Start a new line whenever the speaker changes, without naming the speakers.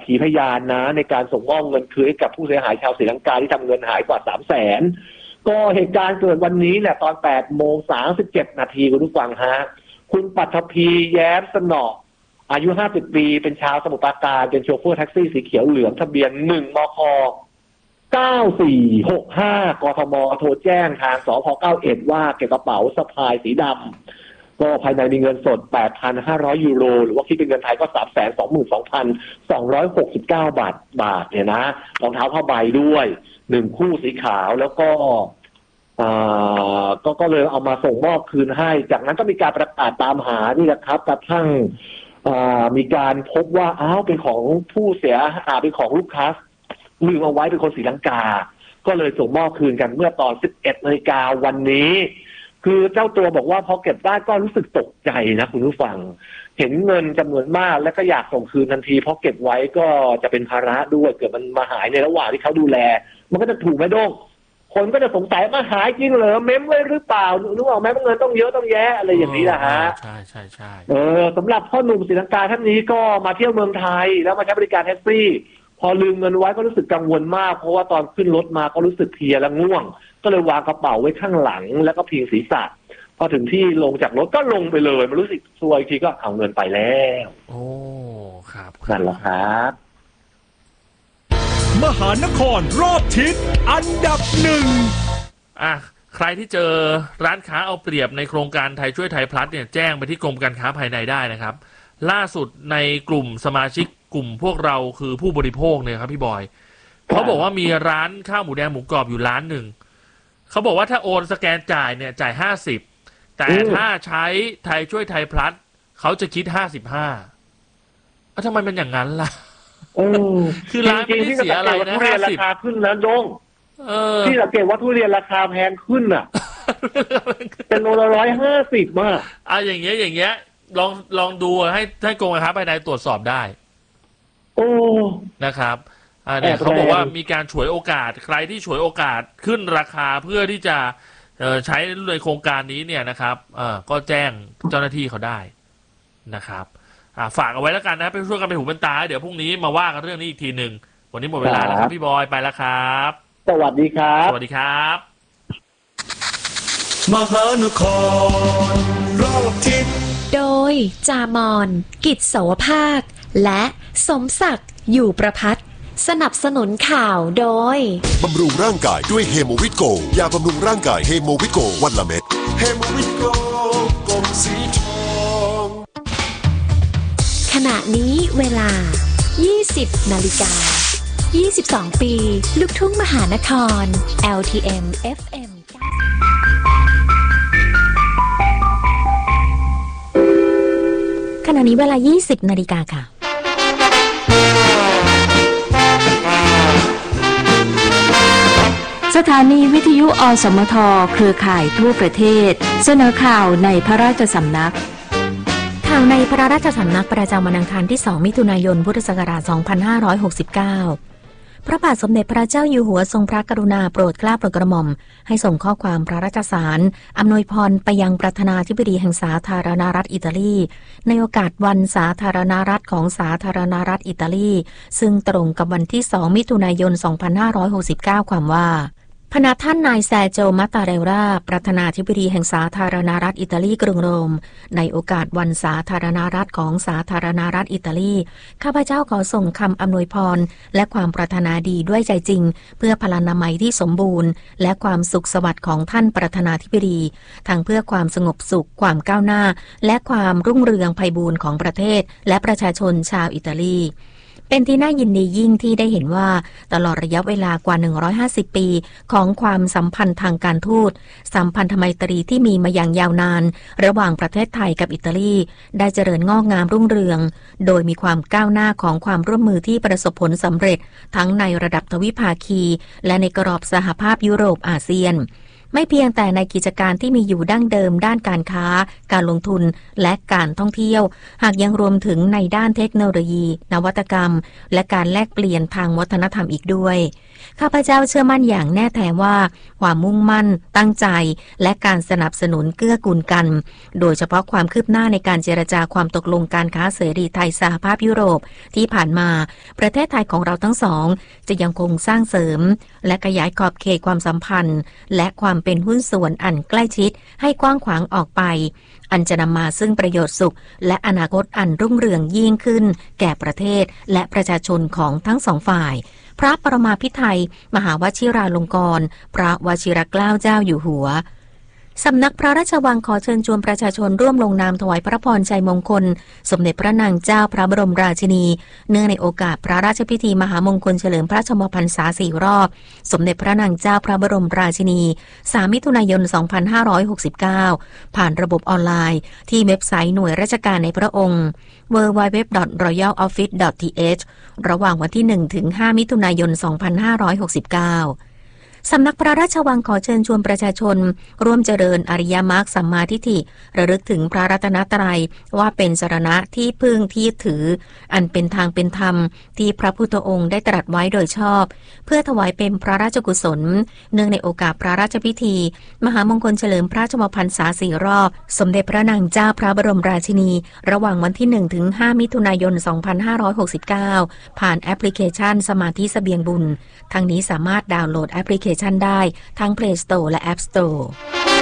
ขีพยานนะในการส่งมอบเงินคืนให้กับผู้เสียหายชาวศรีลังกาที่ทำเงินหายกว่า 300,000 ก็เหตุการณ์เกิดวันนี้แหละตอน 8:37 นาทีคุณผู้ฟังฮะคุณปัทภีแย้มสนออายุ 50 ปีเป็นชาวสมุทรปราการเป็นโชเฟอร์แท็กซี่สีเขียวเหลืองทะเบียน1 มค. 9465 กทม.โทรแจ้งทางสพ. 91ว่าเก็บกระเป๋าสะพายสีดำก็ภายในมีเงินสด 8,500 ยูโรหรือว่าคิดเป็นเงินไทยก็ 322,269 บาทเนี่ยนะรองเท้าผ้าใบด้วย1คู่สีขาวแล้วก็ก็เลยเอามาส่งมอบคืนให้จากนั้นก็มีการประกาศตามหานี่แหละครับกระทั่งมีการพบว่าเป็นของผู้เสียเป็นของลูกค้าลืมเอาไว้เป็นคนศรีลังกาก็เลยส่งมอบคืนกันเมื่อตอน 11 นาฬิกาวันนี้คือเจ้าตัวบอกว่าพอเก็บได้ก็รู้สึกตกใจนะคุณผู้ฟังเห็นเงินจำนวนมากแล้วก็อยากส่งคืนทันทีเพราะเก็บไว้ก็จะเป็นภาระด้วยเกิดมันมาหายในระหว่างที่เขาดูแลมันก็จะถูกไหมโด้งคนก็จะสงสัยมาหายจริงเหรอเม้มไว้หรือเปล่านึกว่าแม้เงินต้องเยอะต้องแยะอะไรอย่างนี้นะฮะ
ใช่
สำหรับพ่อหนุ่มศรีลังกาท่านนี้ก็มาเที่ยวเมืองไทยแล้วมาใช้บริการแท็กซี่พอลืมเงินไว้ก็รู้สึกกังวลมากเพราะว่าตอนขึ้นรถมาก็รู้สึกเพลียและง่วงก็เลยวางกระเป๋าไว้ข้างหลังแล้วก็พิงศีรษะพอถึงที่ลงจากรถก็ลงไปเลยมันรู้สึกซวยทีก็เอาเงินไปแล้ว
โอ้ครับ
นั่นแหละครับ
มหานครรอบทิศอันดับ1
ใครที่เจอร้านค้าเอาเปรียบในโครงการไทยช่วยไทยพลัสเนี่ยแจ้งไปที่กรมการค้าภายในได้นะครับล่าสุดในกลุ่มสมาชิกกลุ่มพวกเราคือผู้บริโภคเนี่ยครับพี่บอยเขาบอกว่ามีร้านข้าวหมูแดงหมูกรอบอยู่ร้านหนึ่งเขาบอกว่าถ้าโอนสแกนจ่ายเนี่ยจ่าย50แต่ถ้าใช้ไทยช่วยไทยพลัสเขาจะคิด55ทำไมเป็นอย่างนั้นล่ะคือร้านไม่ได้เสียอะไรนะ
ราคาขึ้นแล้วโด้งที่สังเกตว่าทุเรียนราคาแพงขึ้นเป็นโลละ150มาก
อย่างเงี้ยลองดูให้กรมการค้าภายในตรวจสอบได้นะครับเนี่ยเขาบอกว่ามีการฉวยโอกาสใครที่ฉวยโอกาสขึ้นราคาเพื่อที่จะใช้ในโครงการนี้เนี่ยนะครับก็แจ้งเจ้าหน้าที่เขาได้นะครับฝากเอาไว้แล้วกันนะไปช่วยกันเป็นหูเป็นตาเดี๋ยวพรุ่งนี้มาว่ากันเรื่องนี้อีกทีหนึ่งวันนี้หมดเวลาแล้วครับพี่บอยไปแล้วครับ
สวัสดีครับ
สวัสดีครับ
มหานครรอบทิศ
โดยจามอนกิจโสภาคและสมศักดิ์อยู่ประภัตสนับสนุนข่าวโดย
บำรุงร่างกายด้วยเฮโมวิตโกยาบำรุงร่างกายเฮโมวิตโกวันละเม็ดเฮโมวิตโกกลมสีทอง
ขณะนี้เวลา 20 นาฬิกา 22 ปีลูกทุ่งมหานคร LTM FM ขณะนี้เวลา 20 นาฬิกาค่ะ
สถานีวิทยุอสมทเครือข่ายทั่วประเทศเสนอข่าวในพระราชสำนัก
ข่าวในพระราชสำนักประจำวันอังคารที่ 2 มิถุนายน พุทธศักราช 2569 พระบาทสมเด็จพระเจ้าอยู่หัวทรงพระกรุณาโปรดเกล้าโปรดกระหม่อมให้ส่งข้อความพระราชสารอำนวยพรไปยังประธานาธิบดีแห่งสาธารณรัฐอิตาลีในโอกาสวันสาธารณรัฐของสาธารณรัฐอิตาลีซึ่งตรงกับวันที่ 2 มิถุนายน 2569 ความว่าพนักท่านนายแซโจ มัตตาเรลราประธานาธิบดีแห่งสาธารณรัฐอิตาลีกรุงโรมในโอกาสวันสาธารณรัฐของสาธารณรัฐอิตาลีข้าพเจ้าขอส่งคำอำนวยพรและความปรารถนาดีด้วยใจจริงเพื่อพลานามัยที่สมบูรณ์และความสุขสวัสดิ์ของท่านประธานาธิบดีทั้งเพื่อความสงบสุขความก้าวหน้าและความรุ่งเรืองไพบูลย์ของประเทศและประชาชนชาวอิตาลีเป็นที่น่ายินดียิ่งที่ได้เห็นว่าตลอดระยะเวลากว่า150ปีของความสัมพันธ์ทางการทูตสัมพันธไมตรีที่มีมาอย่างยาวนานระหว่างประเทศไทยกับอิตาลีได้เจริญงอกงามรุ่งเรืองโดยมีความก้าวหน้าของความร่วมมือที่ประสบผลสำเร็จทั้งในระดับทวิภาคีและในกรอบสหภาพยุโรปอาเซียนไม่เพียงแต่ในกิจการที่มีอยู่ดั้งเดิมด้านการค้าการลงทุนและการท่องเที่ยวหากยังรวมถึงในด้านเทคโนโลยีนวัตกรรมและการแลกเปลี่ยนทางวัฒนธรรมอีกด้วยข้าพเจ้าเชื่อมั่นอย่างแน่แท้ว่าความมุ่งมั่นตั้งใจและการสนับสนุนเกื้อกูลกันโดยเฉพาะความคืบหน้าในการเจรจาความตกลงการค้าเสรีไทยสหภาพยุโรปที่ผ่านมาประเทศไทยของเราทั้งสองจะยังคงสร้างเสริมและขยายขอบเขตความสัมพันธ์และความเป็นหุ้นส่วนอันใกล้ชิดให้กว้างขวางออกไปอันจะนำมาซึ่งประโยชน์สุขและอนาคตอันรุ่งเรืองยิ่งขึ้นแก่ประเทศและประชาชนของทั้งสองฝ่ายพระปรมาภิไธยมหาวชิราลงกรณ์พระวชิรเกล้าเจ้าอยู่หัวสำนักพระราชวังขอเชิญชวนประชาชนร่วมลงนามถวายพระพรชัยมงคลสมเด็จพระนางเจ้าพระบรมราชินีเนื่องในโอกาสพระราชพิธีมหามงคลเฉลิมพระชนมพรรษา4 รอบสมเด็จพระนางเจ้าพระบรมราชินี3 มิถุนายน 2569 ผ่านระบบออนไลน์ที่เว็บไซต์หน่วยราชการในพระองค์ www.royaloffice.th ระหว่างวันที่ 1 ถึง 5 มิถุนายน 2569สำนักพระราชวังขอเชิญชวนประชาชนร่วมเจริญอริยมรรคสัมมาทิฏฐิระลึกถึงพระรัตนตรัยว่าเป็นสรณะที่พึ่งที่ถืออันเป็นทางเป็นธรรมที่พระพุทธองค์ได้ตรัสไว้โดยชอบเพื่อถวายเป็นพระราชกุศลเนื่องในโอกาสพระราชพิธีมหามงคลเฉลิมพระชนมพรรษา4 รอบสมเด็จพระนางเจ้าพระบรมราชินีระหว่างวันที่ 1 ถึง 5 มิถุนายน 2569 ผ่านแอปพลิเคชันสมาธิเสบียงบุญทั้งนี้สามารถดาวน์โหลดแอปพลิเคชันได้ทั้ง Play Store และ App Store